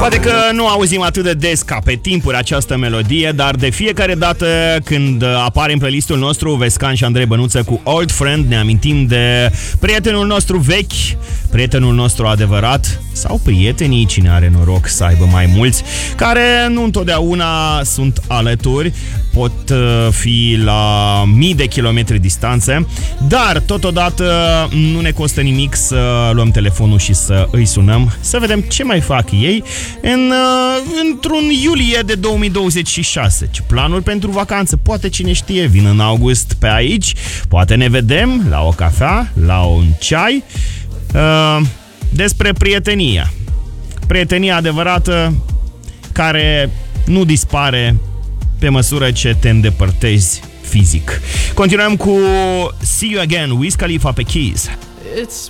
Poate că nu auzim atât de des ca pe timpuri această melodie, dar de fiecare dată când apare în playlistul nostru Vescan și Andrei Bănuță cu Old Friend, ne amintim de prietenul nostru vechi, prietenul nostru adevărat sau prietenii, cine are noroc să aibă mai mulți, care nu întotdeauna sunt alături, pot fi la mii de kilometri distanță, dar totodată nu ne costă nimic să luăm telefonul și să îi sunăm, să vedem ce mai fac ei într-un iulie de 2026. Ce planuri pentru vacanță? Poate, cine știe, vin în august pe aici, poate ne vedem la o cafea, la un ceai. Despre prietenia. Prietenia adevărată care nu dispare pe măsură ce te îndepărtezi fizic. Continuăm cu See You Again, Wiz Khalifa pe Keys. It's